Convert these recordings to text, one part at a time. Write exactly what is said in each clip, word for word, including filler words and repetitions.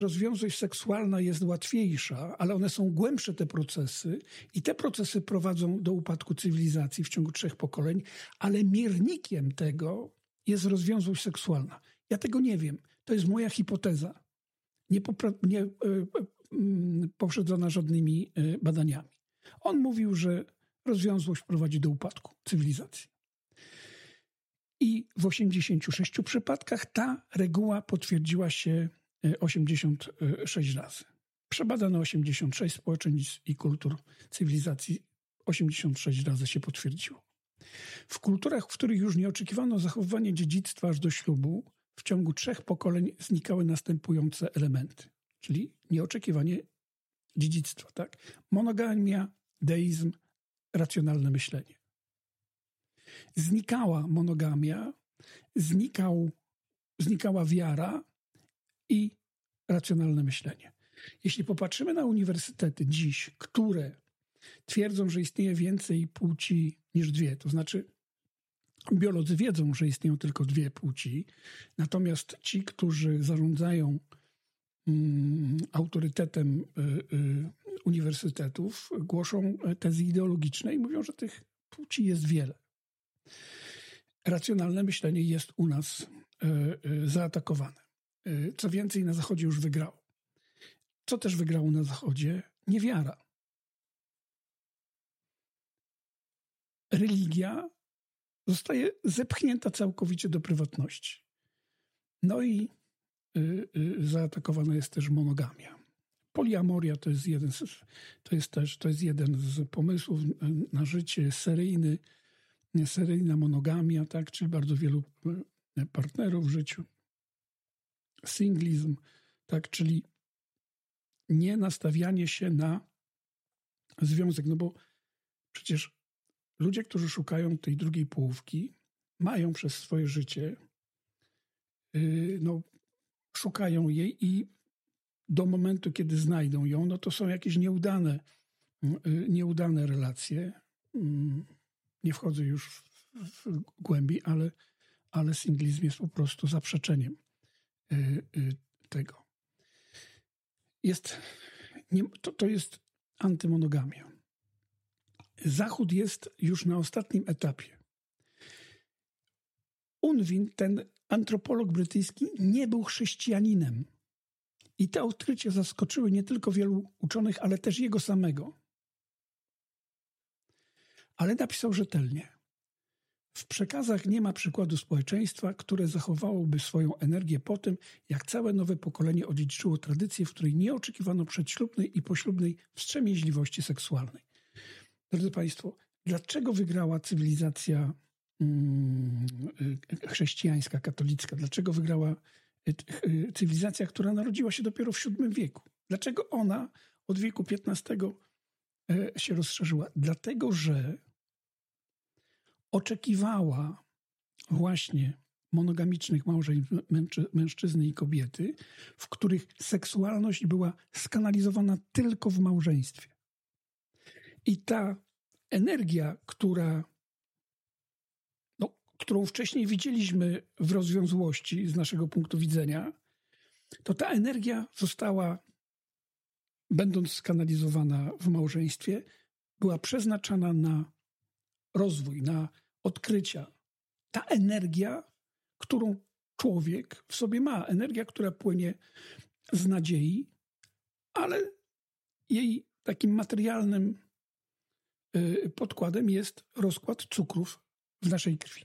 rozwiązłość seksualna jest łatwiejsza, ale one są głębsze, te procesy, i te procesy prowadzą do upadku cywilizacji w ciągu trzech pokoleń, ale miernikiem tego jest rozwiązłość seksualna. Ja tego nie wiem. To jest moja hipoteza, nie, popra- nie y, y, poprzedzona żadnymi y, badaniami. On mówił, że rozwiązłość prowadzi do upadku cywilizacji. I w osiemdziesięciu sześciu przypadkach ta reguła potwierdziła się osiemdziesiąt sześć razy. Przebadano osiemdziesiąt sześć społeczeństw i kultur cywilizacji. osiemdziesiąt sześć razy się potwierdziło. W kulturach, w których już nie oczekiwano zachowywania dziedzictwa aż do ślubu, w ciągu trzech pokoleń znikały następujące elementy. Czyli nieoczekiwanie dziedzictwa, tak? Monogamia, deizm, racjonalne myślenie. Znikała monogamia, znikał, znikała wiara i racjonalne myślenie. Jeśli popatrzymy na uniwersytety dziś, które twierdzą, że istnieje więcej płci niż dwie, to znaczy biolodzy wiedzą, że istnieją tylko dwie płci, natomiast ci, którzy zarządzają um, autorytetem y, y, uniwersytetów, głoszą tezy ideologiczne i mówią, że tych płci jest wiele. Racjonalne myślenie jest u nas y, y, zaatakowane. Y, co więcej, na Zachodzie już wygrało. Co też wygrało na Zachodzie? Niewiara. Religia zostaje zepchnięta całkowicie do prywatności. No i y, y, zaatakowana jest też monogamia. Poliamoria to jest jeden z, to jest też to jest jeden z pomysłów na życie, seryjny, seryjna monogamia, tak, czyli bardzo wielu partnerów w życiu. Singlizm, tak, czyli nie nastawianie się na związek, no bo przecież ludzie, którzy szukają tej drugiej połówki, mają przez swoje życie, yy, no, szukają jej i do momentu, kiedy znajdą ją, no to są jakieś nieudane, yy, nieudane relacje. Yy, nie wchodzę już w, w głębi, ale, ale singlizm jest po prostu zaprzeczeniem yy, yy, tego. Jest, nie, to, to jest antymonogamia. Zachód jest już na ostatnim etapie. Unwin, ten antropolog brytyjski, nie był chrześcijaninem. I te odkrycia zaskoczyły nie tylko wielu uczonych, ale też jego samego. Ale napisał rzetelnie. W przekazach nie ma przykładu społeczeństwa, które zachowałoby swoją energię po tym, jak całe nowe pokolenie odziedziczyło tradycję, w której nie oczekiwano przedślubnej i poślubnej wstrzemięźliwości seksualnej. Drodzy Państwo, dlaczego wygrała cywilizacja hmm, chrześcijańska, katolicka? Dlaczego wygrała cywilizacja, która narodziła się dopiero w siódmym wieku? Dlaczego ona od wieku piętnastego się rozszerzyła? Dlatego, że oczekiwała właśnie monogamicznych małżeństw mężczyzny i kobiety, w których seksualność była skanalizowana tylko w małżeństwie. I ta energia, która, no, którą wcześniej widzieliśmy w rozwiązłości z naszego punktu widzenia, to ta energia została, będąc skanalizowana w małżeństwie, była przeznaczana na rozwój, na odkrycia. Ta energia, którą człowiek w sobie ma, energia, która płynie z nadziei, ale jej takim materialnym podkładem jest rozkład cukrów w naszej krwi.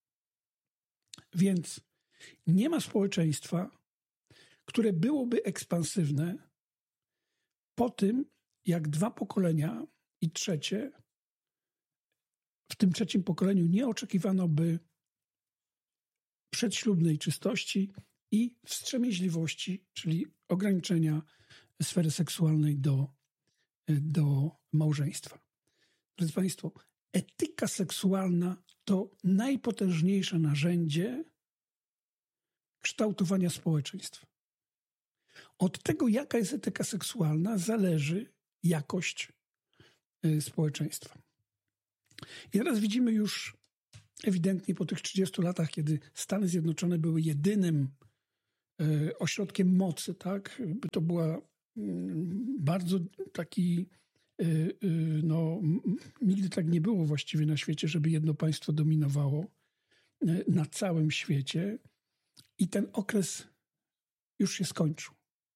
Więc nie ma społeczeństwa, które byłoby ekspansywne po tym, jak dwa pokolenia i trzecie, w tym trzecim pokoleniu nie oczekiwano by przedślubnej czystości i wstrzemięźliwości, czyli ograniczenia sfery seksualnej do, do małżeństwa. Drodzy Państwo, etyka seksualna to najpotężniejsze narzędzie kształtowania społeczeństw. Od tego, jaka jest etyka seksualna, zależy jakość społeczeństwa. I teraz widzimy już ewidentnie po tych trzydziestu latach, kiedy Stany Zjednoczone były jedynym ośrodkiem mocy, tak? To była bardzo taki, no nigdy tak nie było właściwie na świecie, żeby jedno państwo dominowało na całym świecie i ten okres już się skończył.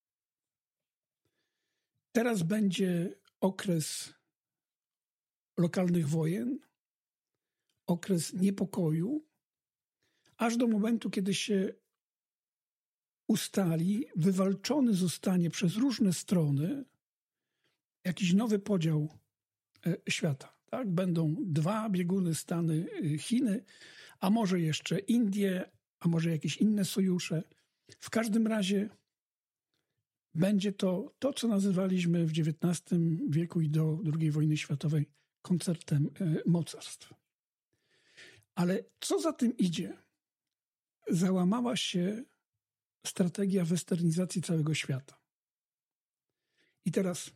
Teraz będzie okres lokalnych wojen, okres niepokoju, aż do momentu, kiedy się ustali, wywalczony zostanie przez różne strony jakiś nowy podział świata. Tak? Będą dwa bieguny, Stany, Chiny, a może jeszcze Indie, a może jakieś inne sojusze. W każdym razie będzie to to, co nazywaliśmy w dziewiętnastym wieku i do drugiej wojny światowej koncertem mocarstw. Ale co za tym idzie? Załamała się strategia westernizacji całego świata. I teraz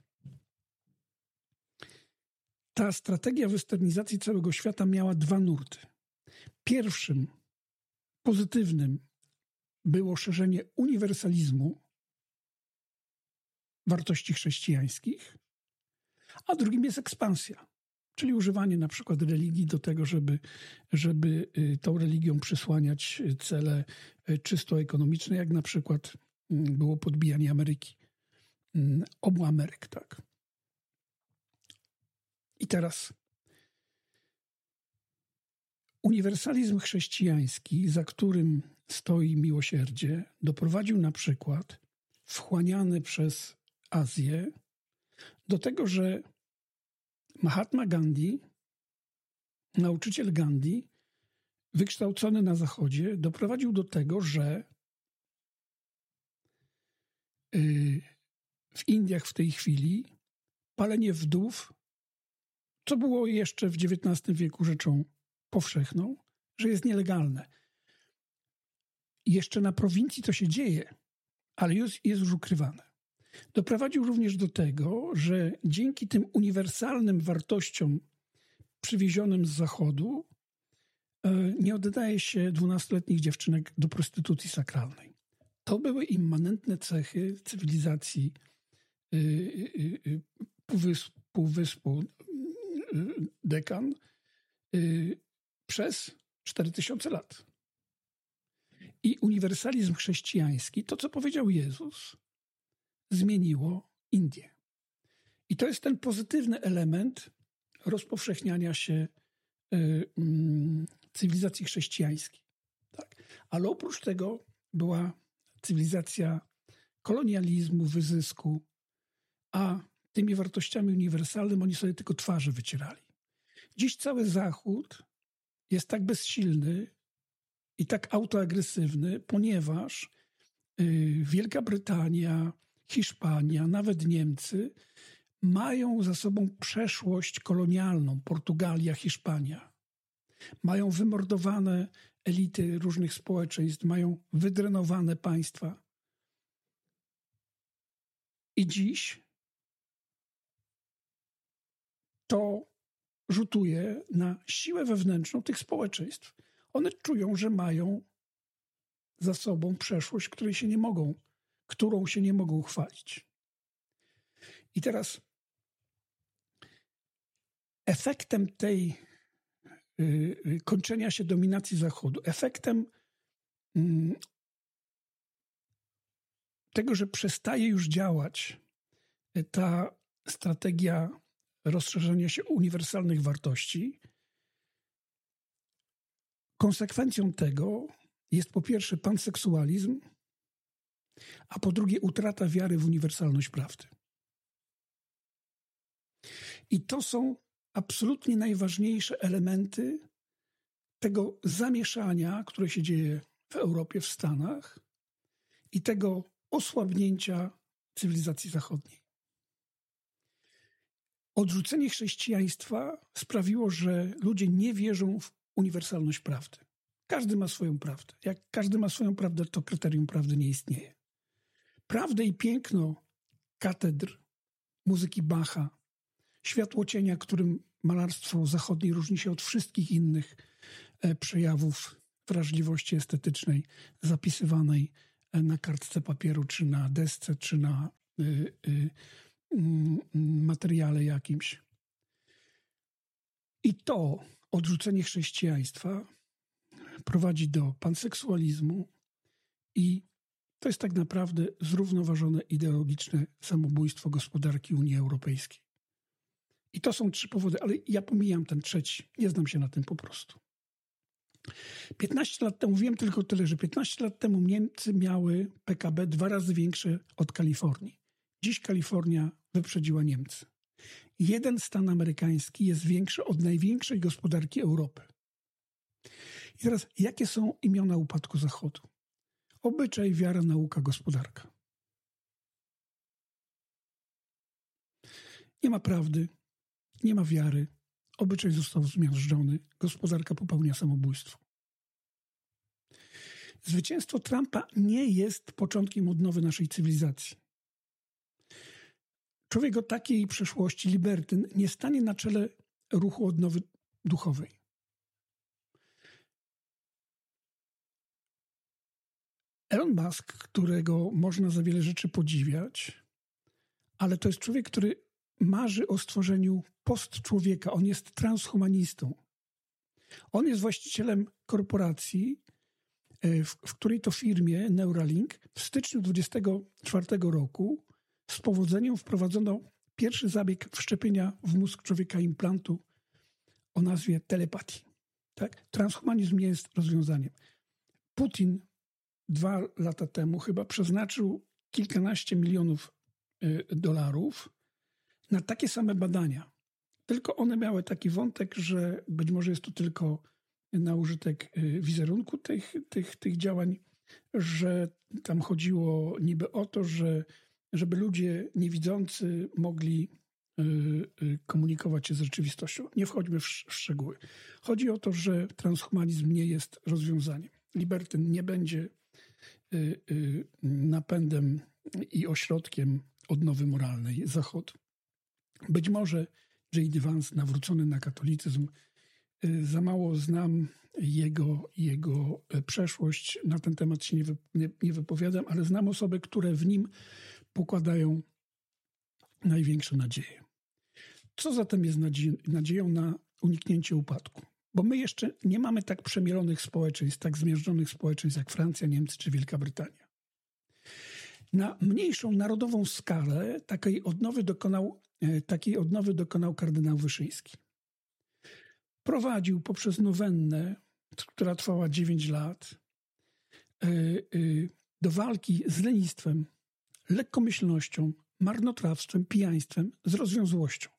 ta strategia westernizacji całego świata miała dwa nurty. Pierwszym, pozytywnym, było szerzenie uniwersalizmu wartości chrześcijańskich, a drugim jest ekspansja, czyli używanie na przykład religii do tego, żeby, żeby tą religią przysłaniać cele czysto ekonomiczne, jak na przykład było podbijanie Ameryki, obu Ameryk, tak. I teraz uniwersalizm chrześcijański, za którym stoi miłosierdzie, doprowadził na przykład, wchłaniany przez Azję, do tego, że Mahatma Gandhi, nauczyciel Gandhi, wykształcony na Zachodzie, doprowadził do tego, że w Indiach w tej chwili palenie wdów, co było jeszcze w dziewiętnastym wieku rzeczą powszechną, że jest nielegalne. Jeszcze na prowincji to się dzieje, ale jest, jest już ukrywane. Doprowadził również do tego, że dzięki tym uniwersalnym wartościom przywiezionym z Zachodu nie oddaje się dwunastoletnich dziewczynek do prostytucji sakralnej. To były immanentne cechy cywilizacji półwyspu, półwyspu Dekan przez cztery tysiące lat. I uniwersalizm chrześcijański, to co powiedział Jezus, zmieniło Indię. I to jest ten pozytywny element rozpowszechniania się y, y, cywilizacji chrześcijańskiej. Tak? Ale oprócz tego była cywilizacja kolonializmu, wyzysku, a tymi wartościami uniwersalnymi oni sobie tylko twarze wycierali. Dziś cały Zachód jest tak bezsilny i tak autoagresywny, ponieważ y, Wielka Brytania, Hiszpania, nawet Niemcy mają za sobą przeszłość kolonialną. Portugalia, Hiszpania. Mają wymordowane elity różnych społeczeństw, mają wydrenowane państwa. I dziś to rzutuje na siłę wewnętrzną tych społeczeństw. One czują, że mają za sobą przeszłość, której się nie mogą, którą się nie mogą chwalić. I teraz efektem tej y, kończenia się dominacji Zachodu, efektem y, tego, że przestaje już działać ta strategia rozszerzenia się uniwersalnych wartości, konsekwencją tego jest po pierwsze panseksualizm, a po drugie utrata wiary w uniwersalność prawdy. I to są absolutnie najważniejsze elementy tego zamieszania, które się dzieje w Europie, w Stanach i tego osłabnięcia cywilizacji zachodniej. Odrzucenie chrześcijaństwa sprawiło, że ludzie nie wierzą w uniwersalność prawdy. Każdy ma swoją prawdę. Jak każdy ma swoją prawdę, to kryterium prawdy nie istnieje. Prawdę i piękno katedr, muzyki Bacha, światło cienia, którym malarstwo zachodnie różni się od wszystkich innych przejawów wrażliwości estetycznej zapisywanej na kartce papieru, czy na desce, czy na y, y, y, materiale jakimś. I to odrzucenie chrześcijaństwa prowadzi do panseksualizmu i to jest tak naprawdę zrównoważone ideologiczne samobójstwo gospodarki Unii Europejskiej. I to są trzy powody, ale ja pomijam ten trzeci. Nie znam się na tym po prostu. piętnaście lat temu, wiem tylko tyle, że piętnaście lat temu Niemcy miały P K B dwa razy większe od Kalifornii. Dziś Kalifornia wyprzedziła Niemcy. Jeden stan amerykański jest większy od największej gospodarki Europy. I teraz, jakie są imiona upadku Zachodu? Obyczaj, wiara, nauka, gospodarka. Nie ma prawdy, nie ma wiary, obyczaj został zmiażdżony, gospodarka popełnia samobójstwo. Zwycięstwo Trumpa nie jest początkiem odnowy naszej cywilizacji. Człowiek o takiej przeszłości, libertyn, nie stanie na czele ruchu odnowy duchowej. Elon Musk, którego można za wiele rzeczy podziwiać, ale to jest człowiek, który marzy o stworzeniu postczłowieka. On jest transhumanistą. On jest właścicielem korporacji, w, w której to firmie Neuralink w styczniu dwudziestego czwartego roku z powodzeniem wprowadzono pierwszy zabieg wszczepienia w mózg człowieka implantu o nazwie telepatii. Tak? Transhumanizm nie jest rozwiązaniem. Putin dwa lata temu chyba przeznaczył kilkanaście milionów y, dolarów na takie same badania. Tylko one miały taki wątek, że być może jest to tylko na użytek y, wizerunku tych, tych, tych działań, że tam chodziło niby o to, że żeby ludzie niewidzący mogli y, y, komunikować się z rzeczywistością. Nie wchodźmy w, w szczegóły. Chodzi o to, że transhumanizm nie jest rozwiązaniem. Libertyn nie będzie y, y, napędem i ośrodkiem odnowy moralnej Zachodu. Być może J D. Vance, nawrócony na katolicyzm, y, za mało znam jego, jego przeszłość. Na ten temat się nie, wy, nie, nie wypowiadam, ale znam osoby, które w nim pokładają największe nadzieje. Co zatem jest nadzie- nadzieją na uniknięcie upadku? Bo my jeszcze nie mamy tak przemielonych społeczeństw, tak zmiażdżonych społeczeństw jak Francja, Niemcy czy Wielka Brytania. Na mniejszą narodową skalę takiej odnowy dokonał, takiej odnowy dokonał kardynał Wyszyński. Prowadził poprzez nowennę, która trwała dziewięć lat, do walki z lenistwem, lekkomyślnością, marnotrawstwem, pijaństwem, z rozwiązłością.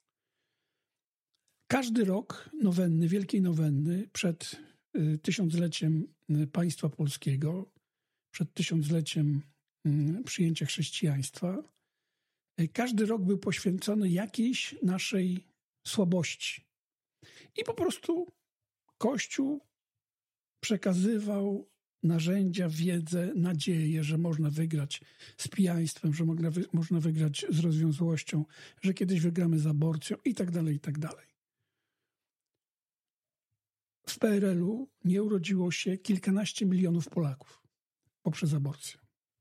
Każdy rok nowenny, wielkiej nowenny przed y, tysiącleciem państwa polskiego, przed tysiącleciem y, przyjęcia chrześcijaństwa, y, każdy rok był poświęcony jakiejś naszej słabości. I po prostu Kościół przekazywał narzędzia, wiedzę, nadzieję, że można wygrać z pijaństwem, że można, wy, można wygrać z rozwiązłością, że kiedyś wygramy z aborcją i tak dalej, i tak dalej. W P R L-u nie urodziło się kilkanaście milionów Polaków poprzez aborcję.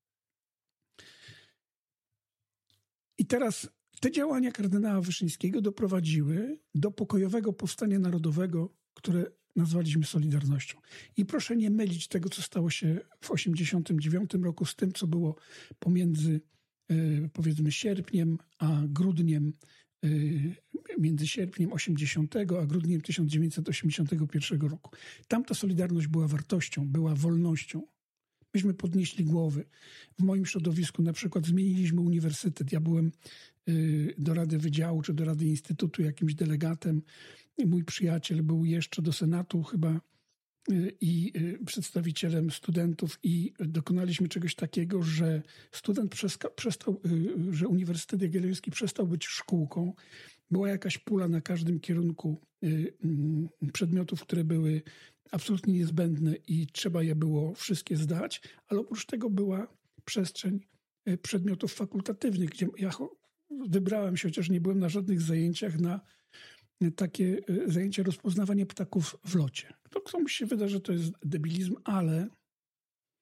I teraz te działania kardynała Wyszyńskiego doprowadziły do pokojowego powstania narodowego, które nazwaliśmy Solidarnością. I proszę nie mylić tego, co stało się w osiemdziesiątym dziewiątym roku z tym, co było pomiędzy, powiedzmy, sierpniem a grudniem, między sierpniem osiemdziesiątego a grudniem tysiąc dziewięćset osiemdziesiątego pierwszego roku. Tamta Solidarność była wartością, była wolnością. Myśmy podnieśli głowy. W moim środowisku na przykład zmieniliśmy uniwersytet. Ja byłem do Rady Wydziału czy do Rady Instytutu jakimś delegatem. Mój przyjaciel był jeszcze do Senatu chyba i przedstawicielem studentów i dokonaliśmy czegoś takiego, że student przeska- przestał, że Uniwersytet Jagielloński przestał być szkółką. Była jakaś pula na każdym kierunku przedmiotów, które były absolutnie niezbędne i trzeba je było wszystkie zdać, ale oprócz tego była przestrzeń przedmiotów fakultatywnych, gdzie ja wybrałem się, chociaż nie byłem na żadnych zajęciach, na takie zajęcie rozpoznawanie ptaków w locie. To komuś się wyda, że to jest debilizm, ale,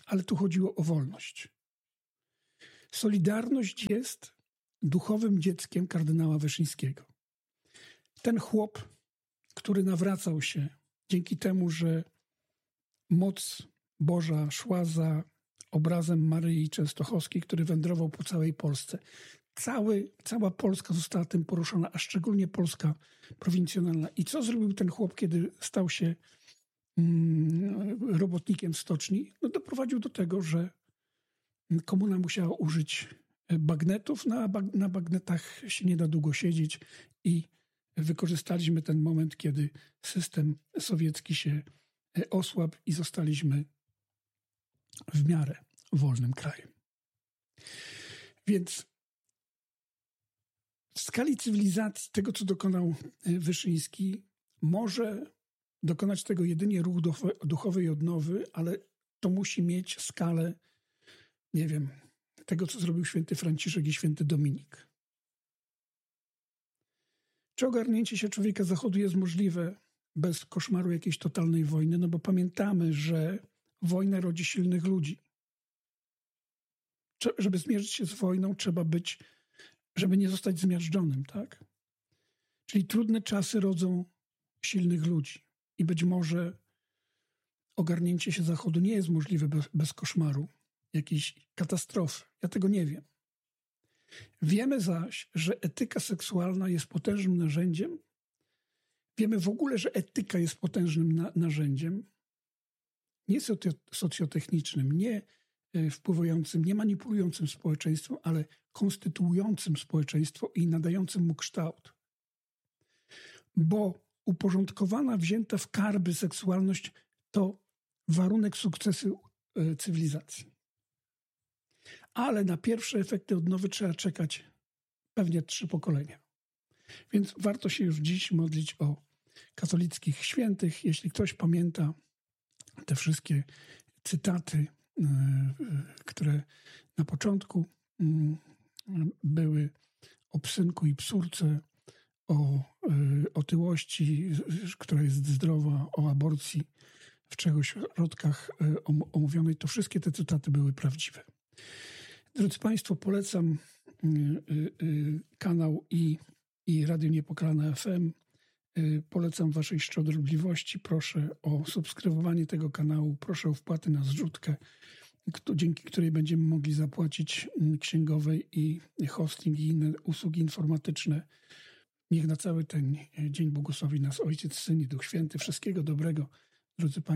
ale tu chodziło o wolność. Solidarność jest duchowym dzieckiem kardynała Wyszyńskiego. Ten chłop, który nawracał się dzięki temu, że moc Boża szła za obrazem Maryi Częstochowskiej, który wędrował po całej Polsce. Cały, cała Polska została tym poruszona, a szczególnie Polska prowincjonalna. I co zrobił ten chłop, kiedy stał się mm, robotnikiem w stoczni? No doprowadził do tego, że komuna musiała użyć bagnetów. Na, bag, na bagnetach się nie da długo siedzieć i wykorzystaliśmy ten moment, kiedy system sowiecki się osłabł i zostaliśmy w miarę wolnym krajem. Więc w skali cywilizacji tego, co dokonał Wyszyński, może dokonać tego jedynie ruch duchowej odnowy, ale to musi mieć skalę, nie wiem, tego, co zrobił święty Franciszek i święty Dominik. Czy ogarnięcie się człowieka Zachodu jest możliwe bez koszmaru jakiejś totalnej wojny? No bo pamiętamy, że wojna rodzi silnych ludzi. Żeby zmierzyć się z wojną, trzeba być, żeby nie zostać zmiażdżonym, tak? Czyli trudne czasy rodzą silnych ludzi. I być może ogarnięcie się Zachodu nie jest możliwe bez, bez koszmaru, jakiejś katastrofy. Ja tego nie wiem. Wiemy zaś, że etyka seksualna jest potężnym narzędziem. Wiemy w ogóle, że etyka jest potężnym na, narzędziem, nie socjotechnicznym, nie wpływającym, nie manipulującym społeczeństwem, ale konstytuującym społeczeństwo i nadającym mu kształt. Bo uporządkowana, wzięta w karby seksualność to warunek sukcesu cywilizacji. Ale na pierwsze efekty odnowy trzeba czekać pewnie trzy pokolenia. Więc warto się już dziś modlić o katolickich świętych. Jeśli ktoś pamięta te wszystkie cytaty, które na początku były o psynku i psórce, o otyłości, która jest zdrowa, o aborcji w trzech ośrodkach omówionej, to wszystkie te cytaty były prawdziwe. Drodzy Państwo, polecam kanał i, i Radio Niepokalane F M. Polecam Waszej szczodrobliwości. Proszę o subskrybowanie tego kanału. Proszę o wpłaty na zrzutkę, dzięki której będziemy mogli zapłacić księgowej i hosting i inne usługi informatyczne. Niech na cały ten dzień błogosławi nas Ojciec, Syn i Duch Święty. Wszystkiego dobrego, drodzy Państwo.